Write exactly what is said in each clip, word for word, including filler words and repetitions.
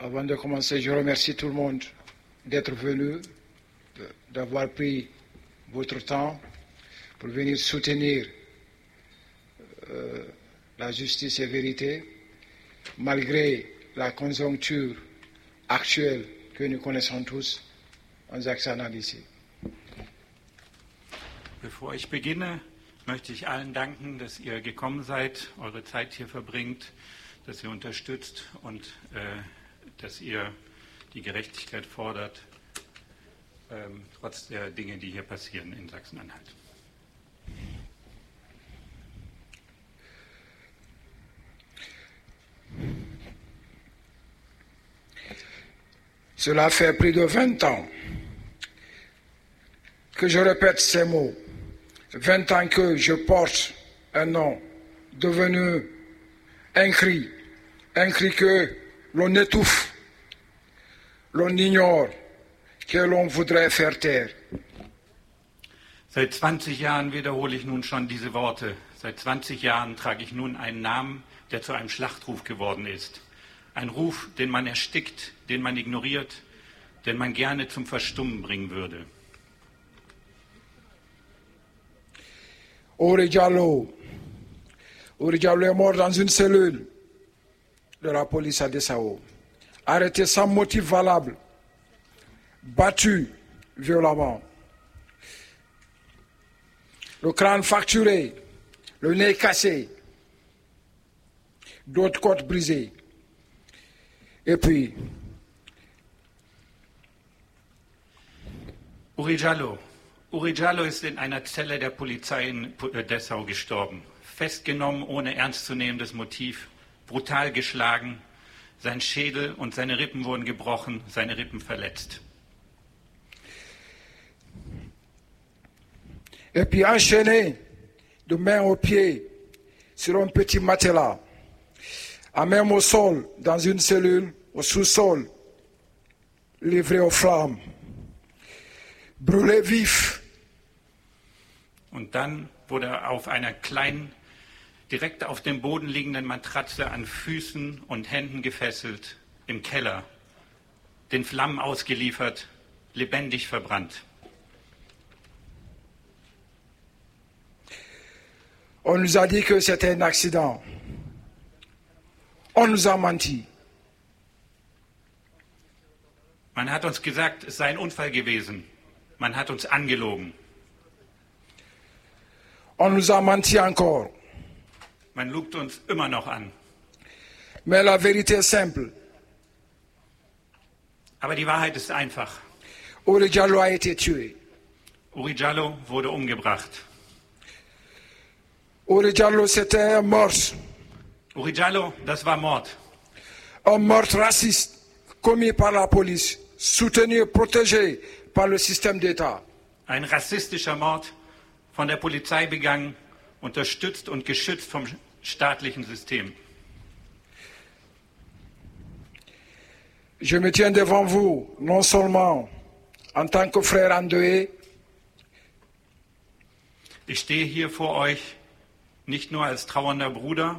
Avant de commencer, je remercie tout le monde d'être venu, de, d'avoir pris votre temps pour venir soutenir euh, la justice et vérité, malgré la conjoncture actuelle que nous connaissons tous. Unser Excellenz. Bevor ich beginne, möchte ich allen danken, dass ihr gekommen seid, eure Zeit hier verbringt, dass ihr unterstützt und äh, dass ihr die Gerechtigkeit fordert, ähm, trotz der Dinge, die hier passieren in Sachsen-Anhalt. Cela fait plus de vingt ans que je répète ces mots. vingt ans que je porte un nom devenu un cri, un cri que l'on étouffe, l'on ignore, que l'on voudrait faire taire. Seit zwanzig Jahren wiederhole ich nun schon diese Worte. Seit zwanzig Jahren trage ich nun einen Namen, der zu einem Schlachtruf geworden ist. Ein Ruf, den man erstickt, den man ignoriert, den man gerne zum Verstummen bringen würde. Ouri Diallo, Ouri Diallo est mort dans une cellule de la police à Dessau, arrêté sans motif valable, battu violemment, le crâne fracturé, le nez cassé, d'autres côtes brisées. Et puis, Ouri Diallo. Ouri Diallo ist in einer Zelle der Polizei in Dessau gestorben. Festgenommen ohne ernstzunehmendes Motiv, brutal geschlagen. Sein Schädel und seine Rippen wurden gebrochen, seine Rippen verletzt. Et puis enchaîné de main aux pieds sur un petit matelas, à même au sol, dans une cellule, au sous-sol, livré aux flammes, brûlé vif. Und dann wurde er auf einer kleinen, direkt auf dem Boden liegenden Matratze an Füßen und Händen gefesselt, im Keller, den Flammen ausgeliefert, lebendig verbrannt. On nous a dit que c'était un accident. On nous a menti. Man hat uns gesagt, es sei ein Unfall gewesen. Man hat uns angelogen. On nous a menti encore. Man lügt uns immer noch an. Mais la vérité est simple. Aber die Wahrheit ist einfach. Ouri Diallo a été tué. Ouri Diallo wurde umgebracht. Ouri Diallo, c'était un mort. Ouri Diallo, das war Mord. Un meurtre raciste commis par la police, soutenu et protégé par le système d'État. Ein rassistischer Mord, von der Polizei begangen, unterstützt und geschützt vom staatlichen System. Je me tiens devant vous, non seulement en tant que frère endeuillé, ich stehe hier vor euch nicht nur als trauernder Bruder,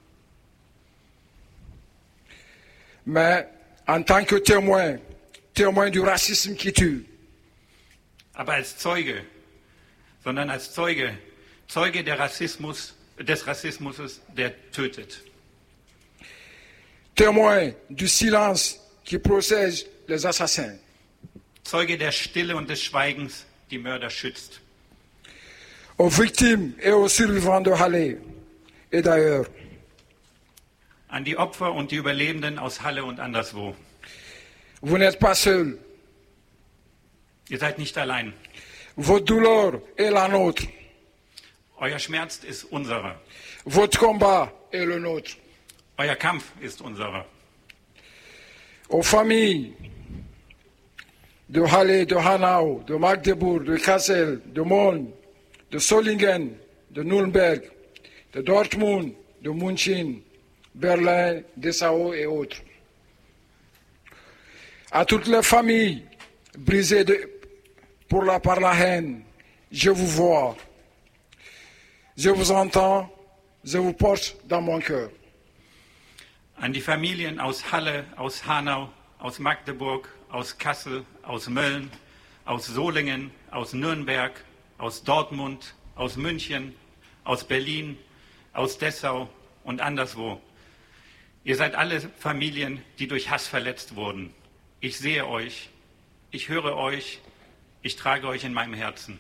mais en tant que témoin, témoin du racisme qui tue. aber als Zeuge, sondern als Zeuge, Zeuge der Rassismus, des Rassismus, der tötet. Témoin du silence qui protège les assassins. Zeuge der Stille und des Schweigens, die Mörder schützt. Aux victimes et aux survivants de Halle et d'ailleurs. An die Opfer und die Überlebenden aus Halle und anderswo. Vous n'êtes pas seuls. Ihr seid nicht allein. Votre douleur est la nôtre. Euer Schmerz ist unserer. Votre combat est le nôtre. Euer Kampf ist unserer. Aux familles de Halle, de Hanau, de Magdeburg, de Kassel, de Bonn, de Solingen, de Nürnberg, de Dortmund, de München, Berlin, Dessau et autres. À toutes les familles brisées de, pour la, par la haine, je vous vois, je vous entends, je vous porte dans mon cœur. An die Familien aus Halle, aus Hanau, aus Magdeburg, aus Kassel, aus Mölln, aus Solingen, aus Nürnberg, aus Dortmund, aus München, aus Berlin, aus Dessau und anderswo. Ihr seid alle Familien, die durch Hass verletzt wurden. Ich sehe euch, ich höre euch, ich trage euch in meinem Herzen.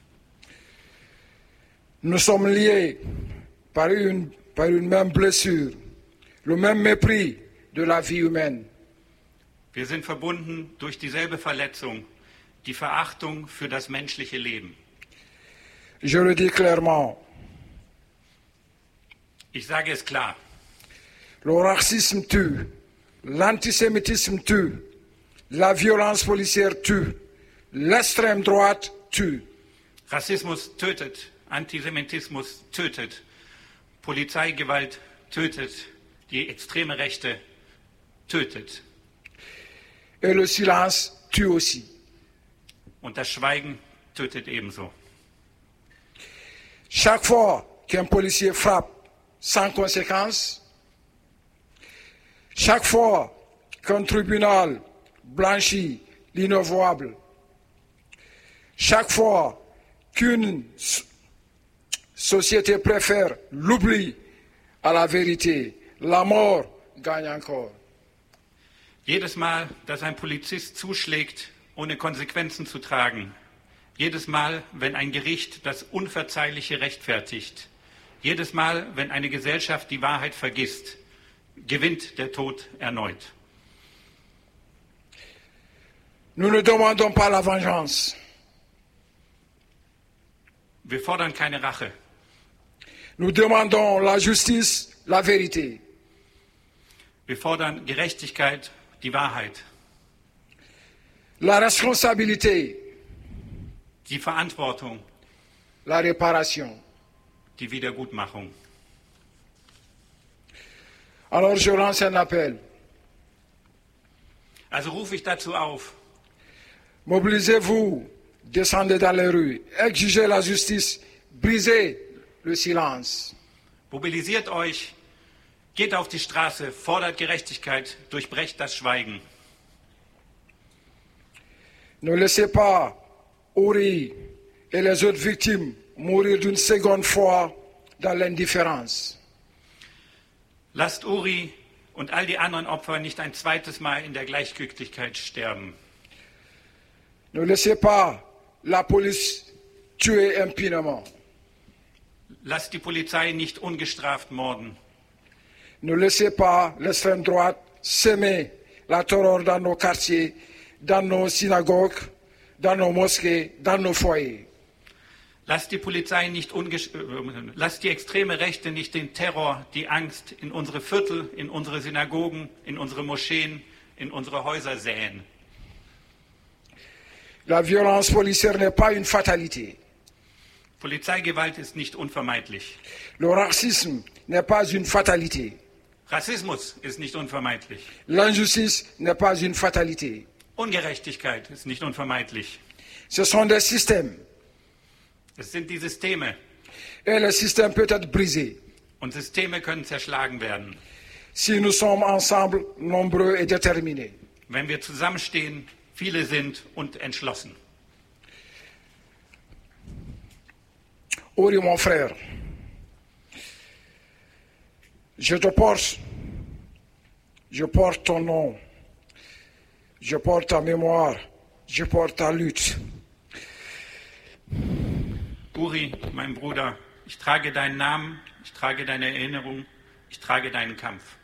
Nous sommes liés par une, par une même blessure, le même mépris de la vie humaine. Wir sind verbunden durch dieselbe Verletzung, die Verachtung für das menschliche Leben. Je le dis clairement. Ich sage es klar. Le racisme tue, l'antisémitisme tue, la violence policière tue, l'extrême droite tue. Rassismus tötet, Antisemitismus tötet, Polizeigewalt tötet, die extreme Rechte tötet. Et le silence tue aussi. Und das Schweigen tötet ebenso. Chaque fois qu'un policier frappe sans conséquence, chaque fois qu'un tribunal blanchit l'inavouable, chaque fois qu'une société préfère l'oubli à la vérité, la mort gagne encore. Jedes Mal, dass ein Polizist zuschlägt, ohne Konsequenzen zu tragen, jedes Mal, wenn ein Gericht das Unverzeihliche rechtfertigt, jedes Mal, wenn eine Gesellschaft die Wahrheit vergisst, gewinnt der Tod erneut. Nous ne demandons pas la vengeance. Wir fordern keine Rache. Nous demandons la justice, la vérité. Wir fordern Gerechtigkeit, die Wahrheit. La responsabilité, Die Verantwortung, la réparation. die Wiedergutmachung. Alors je lance un appel. Also rufe ich dazu auf, Mobilisez-vous, descendez dans les rues, exigez la justice, brisez le silence. mobilisiert euch, geht auf die Straße, fordert Gerechtigkeit, durchbrecht das Schweigen. Ne laissez pas Uri et les autres victimes mourir d'une seconde fois dans l'indifférence. Lasst Uri und all die anderen Opfer nicht ein zweites Mal in der Gleichgültigkeit sterben. Ne laissez pas la police tuer impunément. Lasst die Polizei nicht ungestraft morden. Ne laissez pas l'extrême droite semer la terreur dans nos quartiers, dans nos synagogues, dans nos mosquées, dans nos foyers. Lasst die Polizei nicht unges- äh, lasst die extreme Rechte nicht den Terror, die Angst in unsere Viertel, in unsere Synagogen, in unsere Moscheen, in unsere Häuser säen. La violence policière n'est pas une fatalité. Polizeigewalt ist nicht unvermeidlich. Le racisme n'est pas une fatalité. Rassismus ist nicht unvermeidlich. L'injustice n'est pas une fatalité. Ungerechtigkeit ist nicht unvermeidlich. Ce sont des systèmes. Es sind die Systeme. Et le système peut être brisé Und Systeme können zerschlagen werden, si nous sommes ensemble, nombreux et déterminés. wenn wir zusammenstehen, viele sind und entschlossen. Uri, mon frère, je te porte, je porte ton nom, je porte ta mémoire, je porte ta lutte. Uri, mein Bruder, ich trage deinen Namen, ich trage deine Erinnerung, ich trage deinen Kampf.